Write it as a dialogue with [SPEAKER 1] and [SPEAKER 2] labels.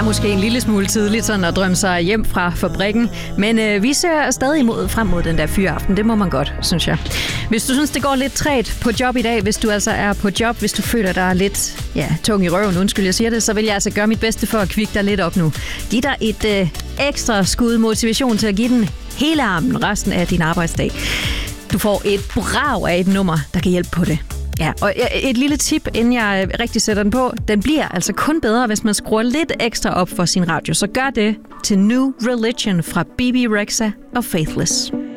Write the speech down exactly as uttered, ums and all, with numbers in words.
[SPEAKER 1] måske en lille smule tidligt sådan at drømme sig hjem fra fabrikken, men øh, vi ser stadig imod, frem mod den der fyraften. Det må man godt, synes jeg. Hvis du synes, det går lidt træt på job i dag, hvis du altså er på job, hvis du føler dig lidt ja, tung i røven, undskyld jeg siger det, så vil jeg altså gøre mit bedste for at kvikke dig lidt op nu. Giv dig et øh, ekstra skud motivation til at give den hele armen resten af din arbejdsdag. Du får et brag af et nummer, der kan hjælpe på det. Ja, og et lille tip, inden jeg rigtig sætter den på. Den bliver altså kun bedre, hvis man skruer lidt ekstra op for sin radio. Så gør det til New Religion fra B B Rexha og Faithless.